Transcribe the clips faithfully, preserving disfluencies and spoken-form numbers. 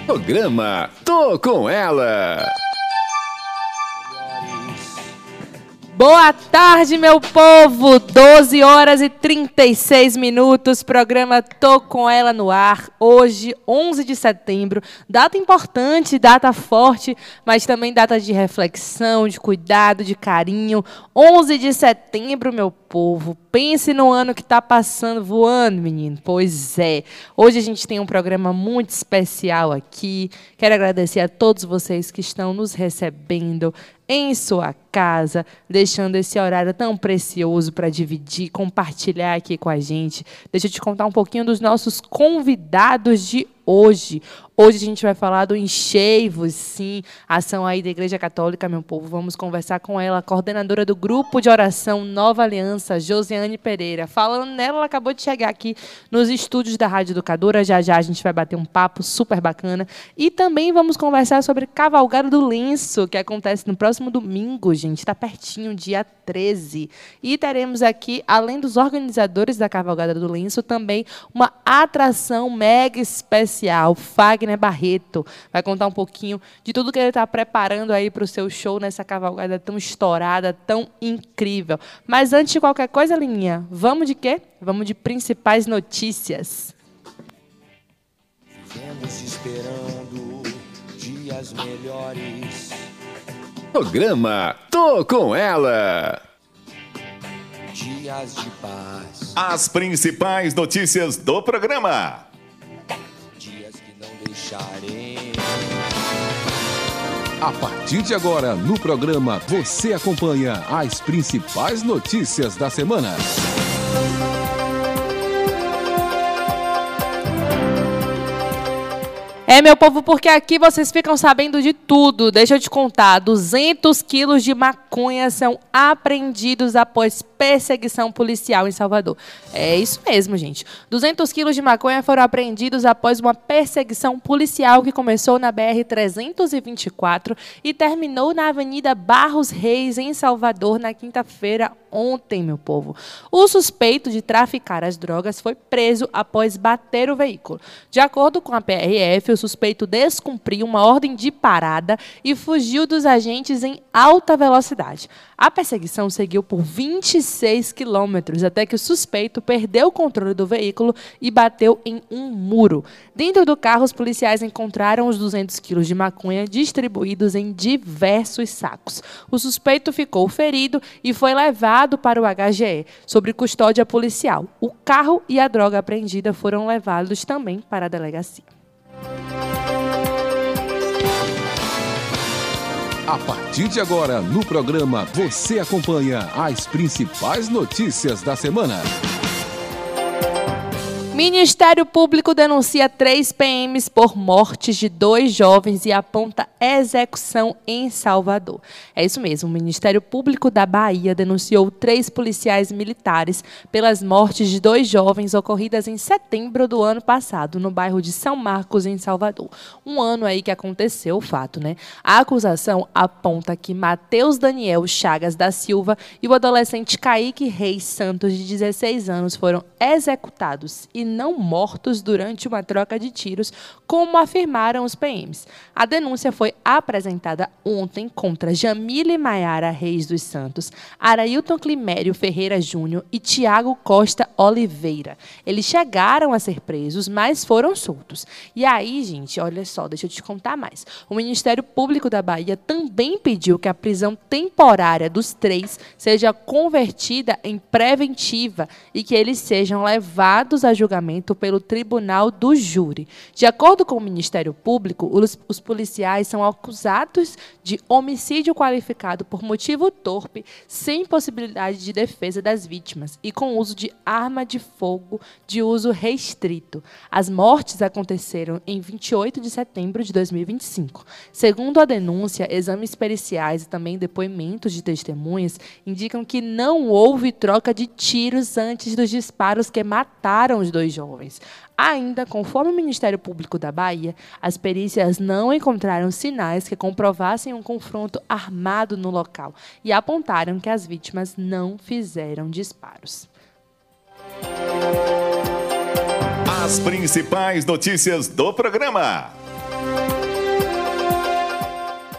Programa Tô Com Ela. Boa tarde, meu povo! doze horas e trinta e seis minutos, programa Tô Com Ela no ar. Hoje, onze de setembro, data importante, data forte, mas também data de reflexão, de cuidado, de carinho. onze de setembro, meu povo. Pense no ano que está passando voando, menino. Pois é. Hoje a gente tem um programa muito especial aqui. Quero agradecer a todos vocês que estão nos recebendo em sua casa, deixando esse horário tão precioso para dividir, compartilhar aqui com a gente. Deixa eu te contar um pouquinho dos nossos convidados de hoje. Hoje a gente vai falar do Enchei-vos, sim, ação aí da Igreja Católica, meu povo. Vamos conversar com ela, a coordenadora do Grupo de Oração Nova Aliança, Josiane Pereira. Falando nela, ela acabou de chegar aqui nos estúdios da Rádio Educadora. Já já a gente vai bater um papo super bacana. E também vamos conversar sobre Cavalgada do Lenço, que acontece no próximo domingo, gente. Está pertinho, dia treze. E teremos aqui, além dos organizadores da Cavalgada do Lenço, também uma atração mega especial. Fagner Barreto vai contar um pouquinho de tudo que ele está preparando aí para o seu show nessa cavalgada tão estourada, tão incrível. Mas antes de qualquer coisa, Lininha, vamos de quê? Vamos de principais notícias. Vivemos esperando dias melhores. Programa Tô Com Ela. Dias de paz. As principais notícias do programa. Dias que não deixarei. A partir de agora, no programa, você acompanha as principais notícias da semana. É, meu povo, porque aqui vocês ficam sabendo de tudo. Deixa eu te contar, duzentos quilos de maconha são apreendidos após perseguição policial em Salvador. É isso mesmo, gente. duzentos quilos de maconha foram apreendidos após uma perseguição policial que começou na B R trezentos e vinte e quatro e terminou na Avenida Barros Reis, em Salvador, na quinta-feira, ontem, meu povo. O suspeito de traficar as drogas foi preso após bater o veículo. De acordo com a P R F, o suspeito descumpriu uma ordem de parada e fugiu dos agentes em alta velocidade. A perseguição seguiu por vinte e seis quilômetros, até que o suspeito perdeu o controle do veículo e bateu em um muro. Dentro do carro, os policiais encontraram os duzentos quilos de maconha distribuídos em diversos sacos. O suspeito ficou ferido e foi levado para o H G E, sob custódia policial. O carro e a droga apreendida foram levados também para a delegacia. A partir de agora, no programa, você acompanha as principais notícias da semana. Ministério Público denuncia três P Ms por mortes de dois jovens e aponta execução em Salvador. É isso mesmo, o Ministério Público da Bahia denunciou três policiais militares pelas mortes de dois jovens ocorridas em setembro do ano passado, no bairro de São Marcos, em Salvador. Um ano aí que aconteceu o fato, né? A acusação aponta que Matheus Daniel Chagas da Silva e o adolescente Kaique Reis Santos, de dezesseis anos, foram executados e não mortos durante uma troca de tiros, como afirmaram os P Ms. A denúncia foi apresentada ontem contra Jamile Maiara Reis dos Santos, Arailton Climério Ferreira Júnior e Tiago Costa Oliveira. Eles chegaram a ser presos, mas foram soltos. E aí, gente, olha só, deixa eu te contar mais. O Ministério Público da Bahia também pediu que a prisão temporária dos três seja convertida em preventiva e que eles sejam levados a julgamento pelo Tribunal do Júri. De acordo com o Ministério Público, os, os policiais são acusados de homicídio qualificado por motivo torpe, sem possibilidade de defesa das vítimas e com uso de arma de fogo de uso restrito. As mortes aconteceram em vinte e oito de setembro de dois mil e vinte e cinco. Segundo a denúncia, exames periciais e também depoimentos de testemunhas indicam que não houve troca de tiros antes dos disparos que mataram os dois jovens. Ainda, conforme o Ministério Público da Bahia, as perícias não encontraram sinais que comprovassem um confronto armado no local e apontaram que as vítimas não fizeram disparos. As principais notícias do programa.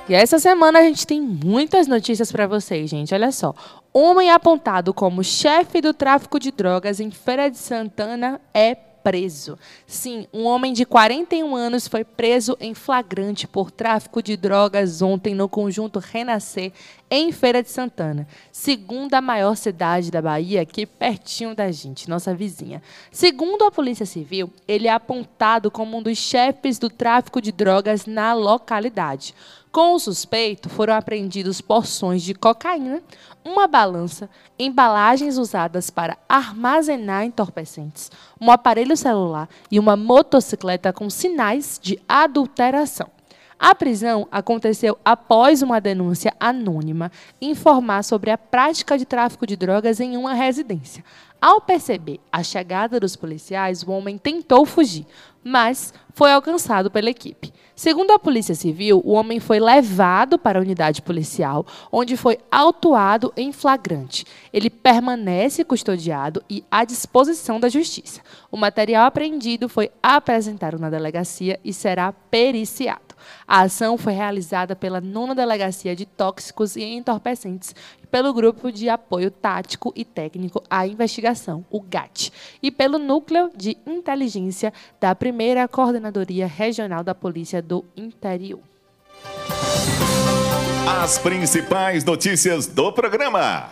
E essa semana a gente tem muitas notícias para vocês, gente. Olha só. Homem apontado como chefe do tráfico de drogas em Feira de Santana é preso. Sim, um homem de quarenta e um anos foi preso em flagrante por tráfico de drogas ontem no conjunto Renascer, em Feira de Santana, segunda maior cidade da Bahia, aqui pertinho da gente, nossa vizinha. Segundo a Polícia Civil, ele é apontado como um dos chefes do tráfico de drogas na localidade. Com o suspeito, foram apreendidos porções de cocaína, uma balança, embalagens usadas para armazenar entorpecentes, um aparelho celular e uma motocicleta com sinais de adulteração. A prisão aconteceu após uma denúncia anônima informar sobre a prática de tráfico de drogas em uma residência. Ao perceber a chegada dos policiais, o homem tentou fugir, mas foi alcançado pela equipe. Segundo a Polícia Civil, o homem foi levado para a unidade policial, onde foi autuado em flagrante. Ele permanece custodiado e à disposição da Justiça. O material apreendido foi apresentado na delegacia e será periciado. A ação foi realizada pela nona Delegacia de Tóxicos e Entorpecentes e pelo Grupo de Apoio Tático e Técnico à Investigação, o GAT, e pelo Núcleo de Inteligência da primeira Coordenadoria Regional da Polícia do Interior. As principais notícias do programa.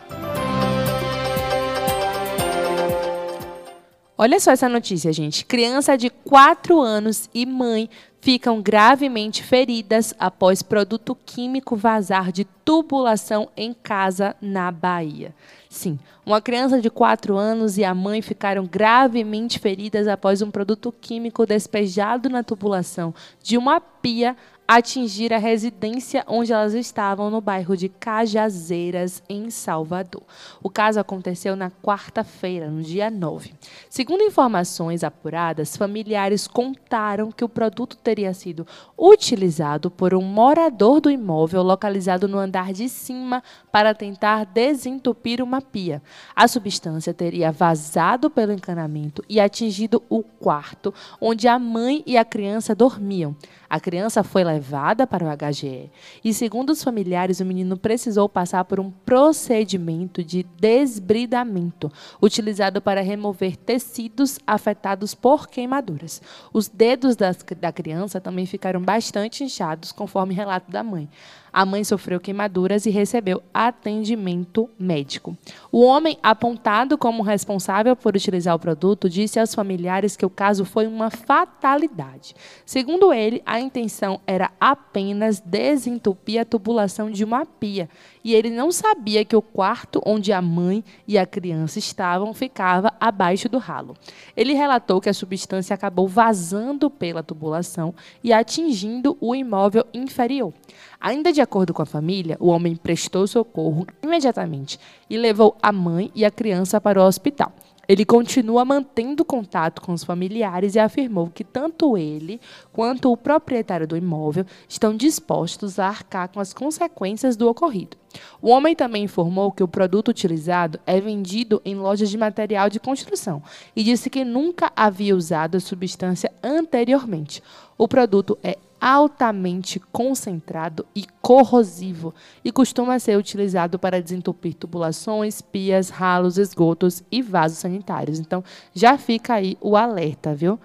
Olha só essa notícia, gente. Criança de quatro anos e mãe ficam gravemente feridas após produto químico vazar de tubulação em casa na Bahia. Sim, uma criança de quatro anos e a mãe ficaram gravemente feridas após um produto químico despejado na tubulação de uma pia atingir a residência onde elas estavam, no bairro de Cajazeiras, em Salvador. O caso aconteceu na quarta-feira, no dia nove. Segundo informações apuradas, familiares contaram que o produto teria sido utilizado por um morador do imóvel localizado no andar de cima para tentar desentupir uma pia. A substância teria vazado pelo encanamento e atingido o quarto onde a mãe e a criança dormiam. A criança foi levada para o H G E e, segundo os familiares, o menino precisou passar por um procedimento de desbridamento, utilizado para remover tecidos afetados por queimaduras. Os dedos das, da criança também ficaram bastante inchados, conforme relato da mãe. A mãe sofreu queimaduras e recebeu atendimento médico. O homem, apontado como responsável por utilizar o produto, disse aos familiares que o caso foi uma fatalidade. Segundo ele, a intenção era apenas desentupir a tubulação de uma pia, e ele não sabia que o quarto onde a mãe e a criança estavam ficava abaixo do ralo. Ele relatou que a substância acabou vazando pela tubulação e atingindo o imóvel inferior. Ainda de acordo com a família, o homem prestou socorro imediatamente e levou a mãe e a criança para o hospital. Ele continua mantendo contato com os familiares e afirmou que tanto ele quanto o proprietário do imóvel estão dispostos a arcar com as consequências do ocorrido. O homem também informou que o produto utilizado é vendido em lojas de material de construção e disse que nunca havia usado a substância anteriormente. O produto é altamente concentrado e corrosivo e costuma ser utilizado para desentupir tubulações, pias, ralos, esgotos e vasos sanitários. Então, já fica aí o alerta, viu?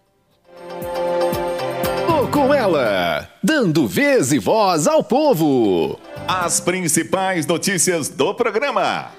Tô com ela, dando vez e voz ao povo. As principais notícias do programa.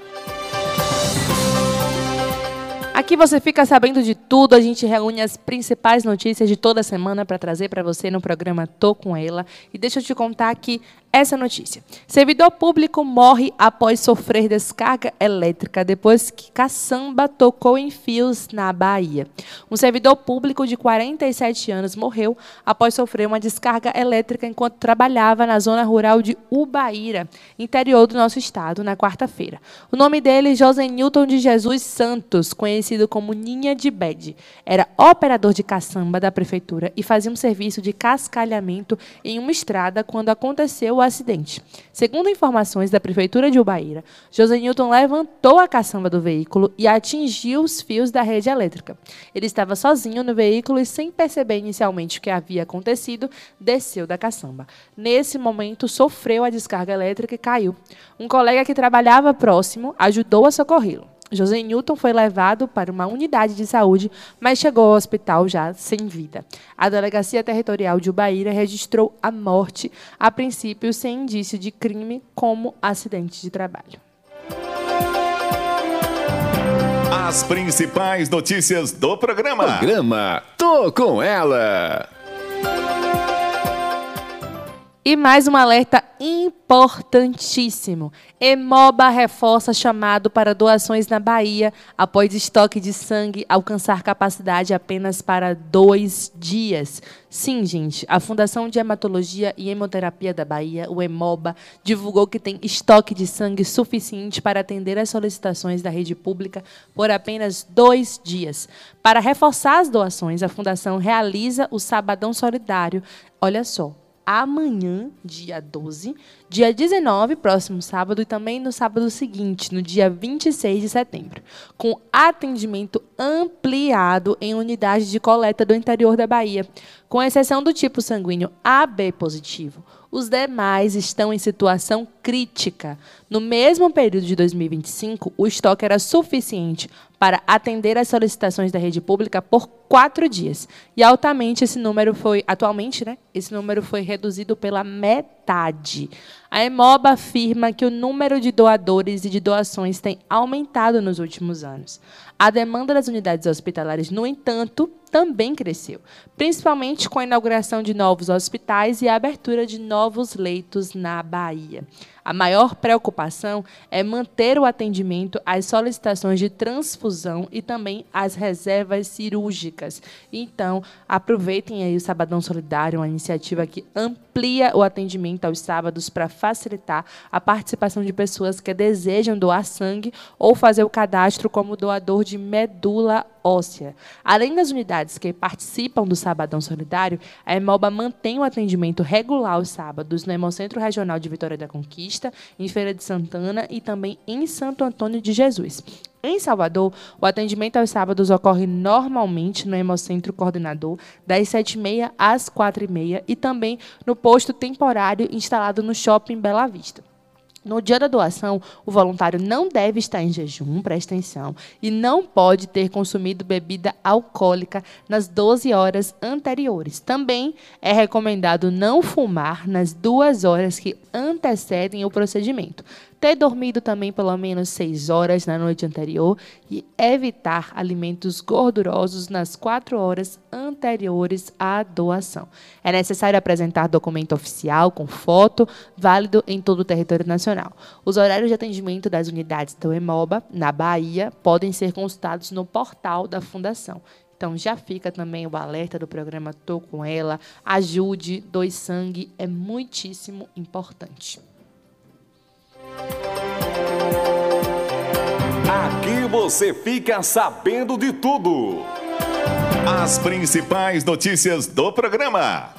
Aqui você fica sabendo de tudo, a gente reúne as principais notícias de toda semana para trazer para você no programa Tô Com Ela. E deixa eu te contar aqui essa notícia. Servidor público morre após sofrer descarga elétrica depois que caçamba tocou em fios na Bahia. Um servidor público de quarenta e sete anos morreu após sofrer uma descarga elétrica enquanto trabalhava na zona rural de Ubaíra, interior do nosso estado, na quarta-feira. O nome dele é José Newton de Jesus Santos, conhecido como Ninha de Bede. Era operador de caçamba da prefeitura e fazia um serviço de cascalhamento em uma estrada quando aconteceu o acidente. Segundo informações da Prefeitura de Ubaíra, Josenilton levantou a caçamba do veículo e atingiu os fios da rede elétrica. Ele estava sozinho no veículo e, sem perceber inicialmente o que havia acontecido, desceu da caçamba. Nesse momento, sofreu a descarga elétrica e caiu. Um colega que trabalhava próximo ajudou a socorrê-lo. Josenilton foi levado para uma unidade de saúde, mas chegou ao hospital já sem vida. A Delegacia Territorial de Ubaíra registrou a morte, a princípio sem indício de crime, como acidente de trabalho. As principais notícias do programa. Programa Tô Com Ela. E mais um alerta importantíssimo. Hemoba reforça chamado para doações na Bahia após estoque de sangue alcançar capacidade apenas para dois dias. Sim, gente, a Fundação de Hematologia e Hemoterapia da Bahia, o Hemoba, divulgou que tem estoque de sangue suficiente para atender as solicitações da rede pública por apenas dois dias. Para reforçar as doações, a Fundação realiza o Sabadão Solidário. Olha só. Amanhã, dia doze, dia dezenove, próximo sábado, e também no sábado seguinte, no dia vinte e seis de setembro, com atendimento ampliado em unidades de coleta do interior da Bahia, com exceção do tipo sanguíneo A B positivo. Os demais estão em situação crítica. No mesmo período de dois mil e vinte e cinco, o estoque era suficiente para atender as solicitações da rede pública por quatro dias. E altamente esse número foi, atualmente, né, esse número foi reduzido pela metade. A Hemoba afirma que o número de doadores e de doações tem aumentado nos últimos anos. A demanda das unidades hospitalares, no entanto, também cresceu, principalmente com a inauguração de novos hospitais e a abertura de novos leitos na Bahia. A maior preocupação é manter o atendimento às solicitações de transfusão e também às reservas cirúrgicas. Então, aproveitem aí o Sabadão Solidário, uma iniciativa que amplia o atendimento aos sábados para facilitar a participação de pessoas que desejam doar sangue ou fazer o cadastro como doador de medula óssea. Além das unidades que participam do Sabadão Solidário, a Hemoba mantém o atendimento regular aos sábados no Hemocentro Regional de Vitória da Conquista, em Feira de Santana e também em Santo Antônio de Jesus. Em Salvador, o atendimento aos sábados ocorre normalmente no Hemocentro Coordenador, das sete e meia às quatro e meia, e também no posto temporário instalado no Shopping Bela Vista. No dia da doação, o voluntário não deve estar em jejum, presta atenção, e não pode ter consumido bebida alcoólica nas doze horas anteriores. Também é recomendado não fumar nas duas horas que antecedem o procedimento. Ter dormido também pelo menos seis horas na noite anterior e evitar alimentos gordurosos nas quatro horas anteriores à doação. É necessário apresentar documento oficial com foto, válido em todo o território nacional. Os horários de atendimento das unidades do Hemoba, na Bahia, podem ser consultados no portal da Fundação. Então, já fica também o alerta do programa Tô Com Ela. Ajude, doe sangue, é muitíssimo importante. Aqui você fica sabendo de tudo. As principais notícias do programa.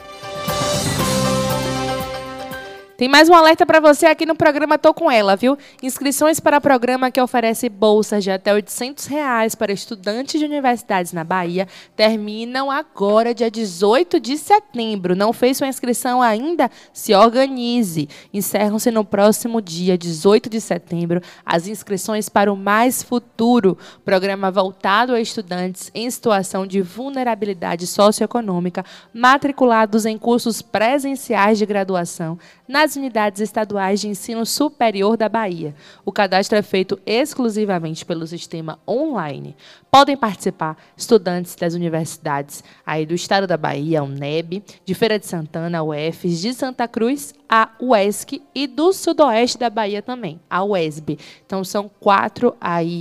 Tem mais um alerta para você aqui no programa Tô Com Ela, viu? Inscrições para o programa que oferece bolsas de até oitocentos reais para estudantes de universidades na Bahia terminam agora, dia dezoito de setembro. Não fez sua inscrição ainda? Se organize. Encerram-se no próximo dia, dezoito de setembro, as inscrições para o Mais Futuro, programa voltado a estudantes em situação de vulnerabilidade socioeconômica, matriculados em cursos presenciais de graduação nas unidades estaduais de ensino superior da Bahia. O cadastro é feito exclusivamente pelo sistema online. Podem participar estudantes das universidades aí do estado da Bahia, a UNEB, de Feira de Santana, a U F S, de Santa Cruz, a U E S C, e do sudoeste da Bahia também, a U E S B. Então, são quatro aí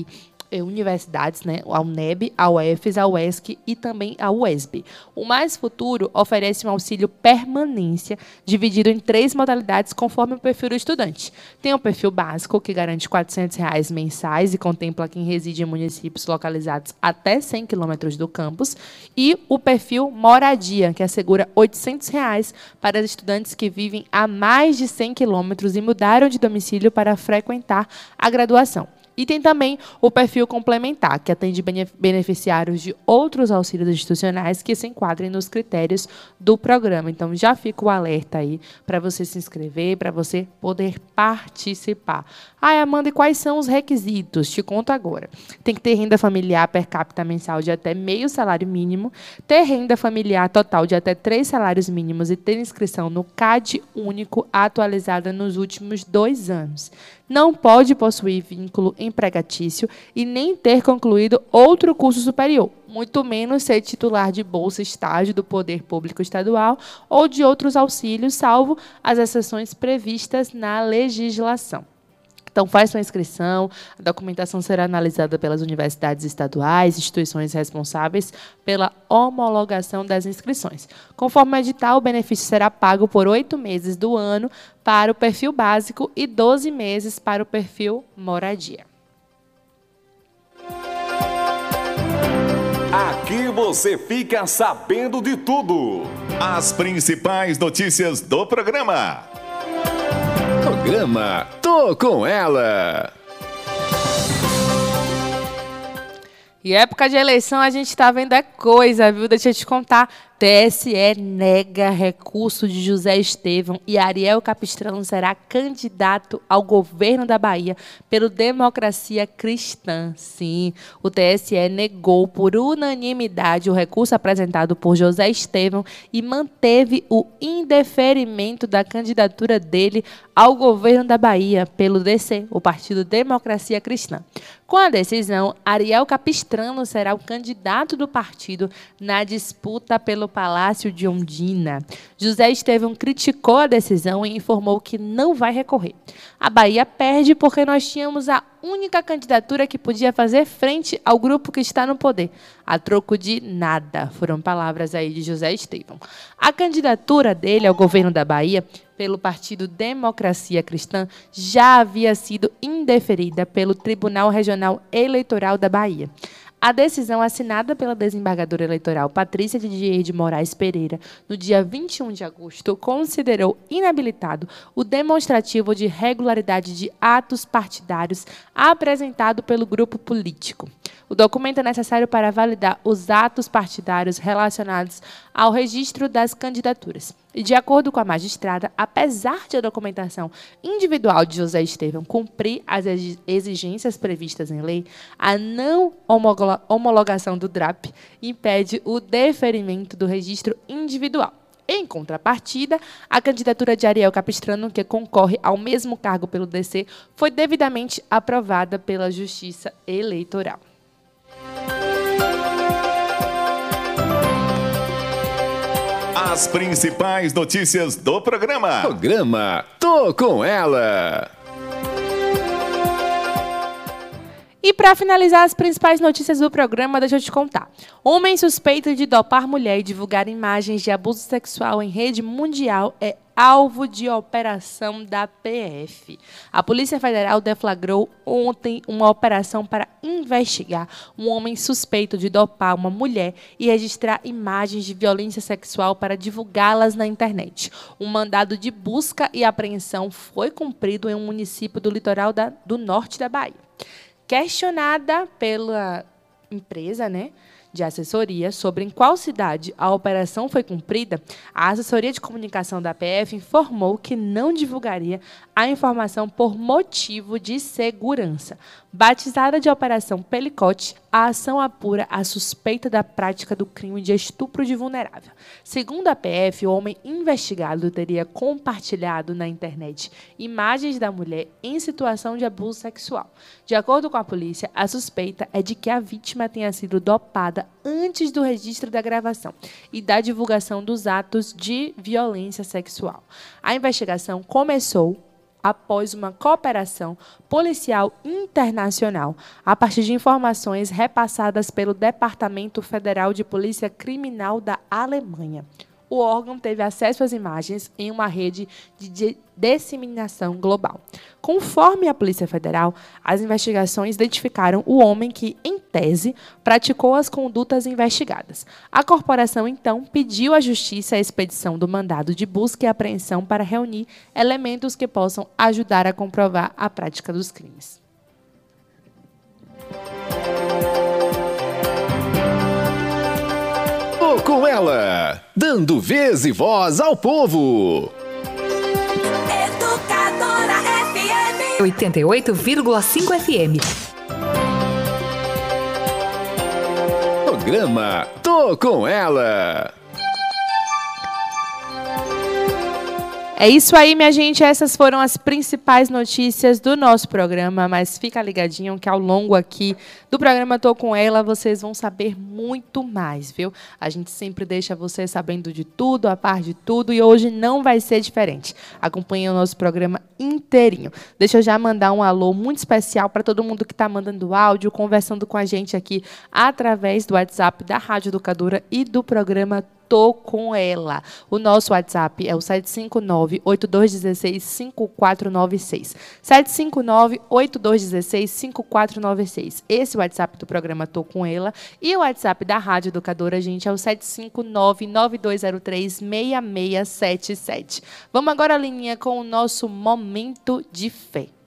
universidades, né? A UNEB, a U F E S, a U E S C e também a U E S B. O Mais Futuro oferece um auxílio permanência dividido em três modalidades conforme o perfil do estudante. Tem o perfil básico, que garante quatrocentos reais mensais e contempla quem reside em municípios localizados até cem quilômetros do campus. E o perfil moradia, que assegura oitocentos reais para estudantes que vivem a mais de cem quilômetros e mudaram de domicílio para frequentar a graduação. E tem também o perfil complementar, que atende beneficiários de outros auxílios institucionais que se enquadrem nos critérios do programa. Então, já fica o alerta aí para você se inscrever, para você poder participar. Ah, Amanda, e quais são os requisitos? Te conto agora. Tem que ter renda familiar per capita mensal de até meio salário mínimo, ter renda familiar total de até três salários mínimos e ter inscrição no C A D único atualizada nos últimos dois anos. Não pode possuir vínculo empregatício e nem ter concluído outro curso superior, muito menos ser titular de bolsa estágio do Poder Público Estadual ou de outros auxílios, salvo as exceções previstas na legislação. Então, faz sua inscrição, a documentação será analisada pelas universidades estaduais, instituições responsáveis pela homologação das inscrições. Conforme o edital, o benefício será pago por oito meses do ano para o perfil básico e doze meses para o perfil moradia. Aqui você fica sabendo de tudo. As principais notícias do programa. Programa Tô Com Ela. E época de eleição a gente está vendo é coisa, viu? Deixa eu te contar. T S E nega recurso de José Estevão e Ariel Capistrano será candidato ao governo da Bahia pelo Democracia Cristã. Sim, o T S E negou por unanimidade o recurso apresentado por José Estevão e manteve o indeferimento da candidatura dele ao governo da Bahia pelo D C, o Partido Democracia Cristã. Com a decisão, Ariel Capistrano será o candidato do partido na disputa pelo Palácio de Ondina. José Estevão criticou a decisão e informou que não vai recorrer. A Bahia perde porque nós tínhamos a única candidatura que podia fazer frente ao grupo que está no poder. A troco de nada, foram palavras aí de José Estevão. A candidatura dele ao governo da Bahia pelo Partido Democracia Cristã já havia sido indeferida pelo Tribunal Regional Eleitoral da Bahia. A decisão assinada pela desembargadora eleitoral Patrícia Didier de Moraes Pereira, no dia vinte e um de agosto, considerou inabilitado o demonstrativo de regularidade de atos partidários apresentado pelo grupo político. O documento é necessário para validar os atos partidários relacionados ao registro das candidaturas. E, de acordo com a magistrada, apesar de a documentação individual de José Estevão cumprir as exigências previstas em lei, a não homologação do D R A P impede o deferimento do registro individual. Em contrapartida, a candidatura de Ariel Capistrano, que concorre ao mesmo cargo pelo D C, foi devidamente aprovada pela Justiça Eleitoral. As principais notícias do programa. Programa Tô Com Ela. E para finalizar as principais notícias do programa, deixa eu te contar. Homem suspeito de dopar mulher e divulgar imagens de abuso sexual em rede mundial é alvo de operação da P F. A Polícia Federal deflagrou ontem uma operação para investigar um homem suspeito de dopar uma mulher e registrar imagens de violência sexual para divulgá-las na internet. Um mandado de busca e apreensão foi cumprido em um município do litoral da, do norte da Bahia. Questionada pela empresa, né, de assessoria sobre em qual cidade a operação foi cumprida, a assessoria de comunicação da P F informou que não divulgaria a informação por motivo de segurança. Batizada de Operação Pelicote, a ação apura a suspeita da prática do crime de estupro de vulnerável. Segundo a P F, o homem investigado teria compartilhado na internet imagens da mulher em situação de abuso sexual. De acordo com a polícia, a suspeita é de que a vítima tenha sido dopada antes do registro da gravação e da divulgação dos atos de violência sexual. A investigação começou após uma cooperação policial internacional, a partir de informações repassadas pelo Departamento Federal de Polícia Criminal da Alemanha. O órgão teve acesso às imagens em uma rede de disseminação global. Conforme a Polícia Federal, as investigações identificaram o homem que, em tese, praticou as condutas investigadas. A corporação, então, pediu à Justiça a expedição do mandado de busca e apreensão para reunir elementos que possam ajudar a comprovar a prática dos crimes. Tô com ela, dando vez e voz ao povo. Educadora F M oitenta e oito vírgula cinco F M. Programa Tô com ela. É isso aí, minha gente. Essas foram as principais notícias do nosso programa, mas fica ligadinho que ao longo aqui do programa Tô Com Ela, vocês vão saber muito mais, viu? A gente sempre deixa vocês sabendo de tudo, a par de tudo, e hoje não vai ser diferente. Acompanhem o nosso programa inteirinho. Deixa eu já mandar um alô muito especial para todo mundo que está mandando áudio, conversando com a gente aqui através do WhatsApp da Rádio Educadora e do programa Tô Com Ela. O nosso WhatsApp é o sete cinco nove, oito dois um seis, cinco quatro nove seis. sete cinco nove, oito dois um seis, cinco quatro nove seis. Esse é o WhatsApp do programa Tô Com Ela. E o WhatsApp da Rádio Educadora, gente, é o sete cinco nove, nove dois zero três, seis seis sete sete. Vamos agora, Lininha, com o nosso Momento de Fé.